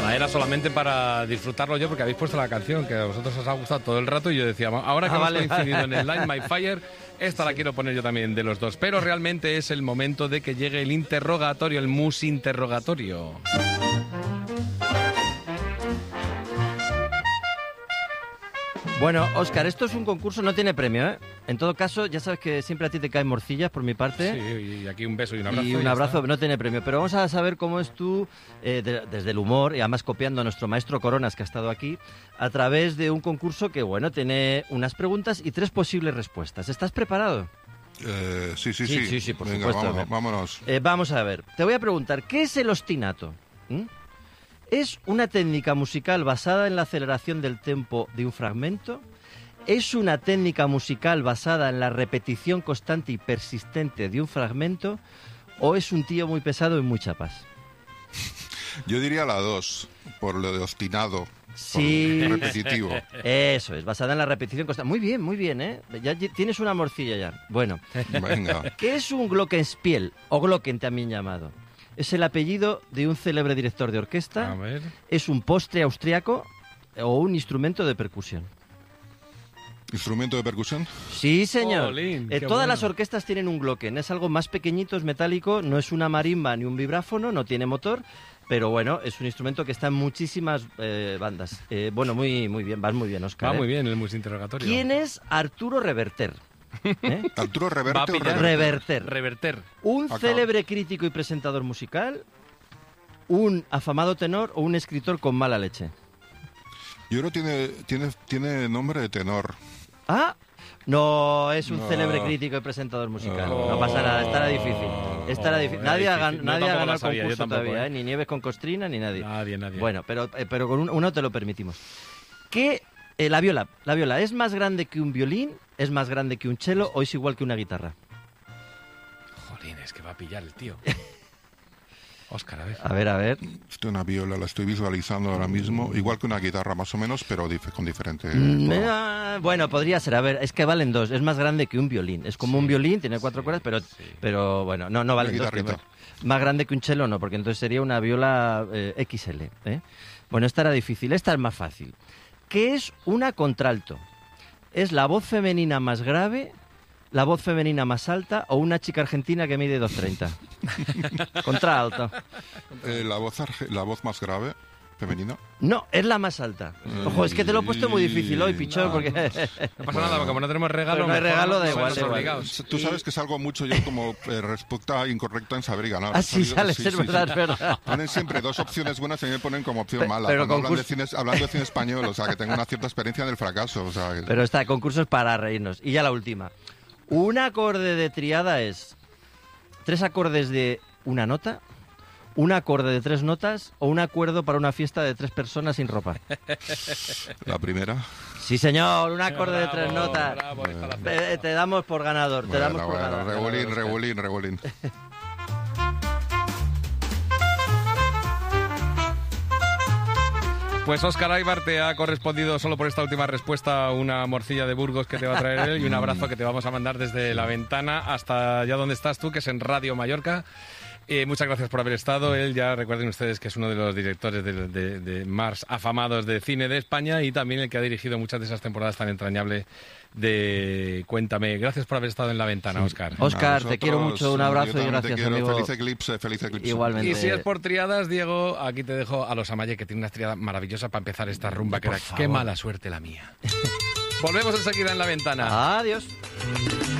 nada, era solamente para disfrutarlo yo, porque habéis puesto la canción que a vosotros os ha gustado todo el rato y yo decía, ahora que hemos coincidido en el Light My Fire, esta la quiero poner yo también de los dos. Pero realmente es el momento de que llegue el interrogatorio, el musinterrogatorio. Bueno, Óscar, esto es un concurso, no tiene premio, ¿eh? En todo caso, ya sabes que siempre a ti te caen morcillas por mi parte. Sí, y aquí un beso y un abrazo. Y un abrazo, no tiene premio. Pero vamos a saber cómo es tú, desde el humor, y además copiando a nuestro maestro Coronas, que ha estado aquí, a través de un concurso que, bueno, tiene unas preguntas y 3 posibles respuestas. ¿Estás preparado? Sí, por Venga, supuesto. vámonos. Vamos a ver, te voy a preguntar, ¿qué es el ostinato? ¿Es una técnica musical basada en la aceleración del tempo de un fragmento? ¿Es una técnica musical basada en la repetición constante y persistente de un fragmento? ¿O es un tío muy pesado y muy chapas? Yo diría la 2, por lo de obstinado. Sí. Repetitivo. Eso es, basada en la repetición constante. Muy bien, ¿eh? Ya tienes una morcilla ya. Bueno. Venga. ¿Qué es un glockenspiel, o glocken también llamado? Es el apellido de un célebre director de orquesta. A ver. Es un postre austriaco o un instrumento de percusión. ¿Instrumento de percusión? Sí, señor. Jolín, qué Todas bueno. las orquestas tienen un glocken. Es algo más pequeñito, es metálico, no es una marimba ni un vibráfono, no tiene motor, pero bueno, es un instrumento que está en muchísimas bandas. Bueno, muy bien, vas muy bien, Óscar. Va muy bien el musinterrogatorio. ¿Quién es Arturo Reverter? ¿Arturo Va a Reverte o pillar. Reverte? Reverter. Reverter. ¿Un Acá. célebre crítico y presentador musical? ¿Un afamado tenor o un escritor con mala leche? Yo creo que tiene nombre de tenor. Ah, no, es un No. célebre crítico y presentador musical. No. No pasa nada, estará difícil. Estará difícil. Era Nadie ha difícil. Yo nadie ha tampoco ganado la el sabía, yo concurso tampoco, todavía, ¿eh? Ni Nieves con Costrina ni nadie. Nadie. Bueno, pero con uno te lo permitimos. ¿Qué? La viola, ¿es más grande que un violín? ¿Es más grande que un cello o es igual que una guitarra? Jolín, es que va a pillar el tío. Óscar, a ver. A ver. Esto es una viola, la estoy visualizando ahora mismo. Igual que una guitarra más o menos, pero con diferente... Bueno, podría ser. A ver, es que valen 2. Es más grande que un violín. Es como un violín, tiene 4 cuerdas, pero bueno, no valen 2. guitarrita. Más grande que un cello no, porque entonces sería una viola XL. Bueno, esta era difícil. Esta es más fácil. ¿Qué es una contralto? ¿Es la voz femenina más grave, la voz femenina más alta o una chica argentina que mide 2,30? Contralto. La voz más grave, femenina. No, es la más alta. Ojo, es que te lo he puesto muy difícil hoy, Pichón, porque... No pasa nada, porque como no tenemos regalo, Pero no hay mejor regalo, da no igual, somos da igual. obligados. Tú sabes que salgo mucho yo como respuesta incorrecta en saber y ganar. Así sale, es verdad, es verdad. Ponen siempre 2 opciones buenas y me ponen como opción mala. pero Cuando concurso- hablando de cine español, o sea, que tengo una cierta experiencia en el fracaso. O sea, Pero está, concursos para reírnos. Y ya la última. Un acorde de triada es 3 acordes de una nota, un acorde de 3 notas o un acuerdo para una fiesta de 3 personas sin ropa. la primera. Sí, señor, un acorde de 3 notas. Bravo, esta la- Te damos por ganador, te damos por ganador. Regulín. Pues Óscar Aybar te ha correspondido solo por esta última respuesta una morcilla de Burgos que te va a traer él y un abrazo que te vamos a mandar desde la ventana hasta allá donde estás tú, que es en Radio Mallorca. Muchas gracias por haber estado. Él, ya recuerden ustedes que es uno de los directores de más afamados de cine de España y también el que ha dirigido muchas de esas temporadas tan entrañables de Cuéntame. Gracias por haber estado en la ventana, Óscar. Óscar, te quiero mucho, un abrazo y gracias, amigo. Feliz eclipse. Igualmente. Y si es por triadas, Diego, aquí te dejo a los Amaye, que tiene una triada maravillosa para empezar esta rumba, que Por era favor. Qué mala suerte la mía. Volvemos enseguida en la ventana. Adiós.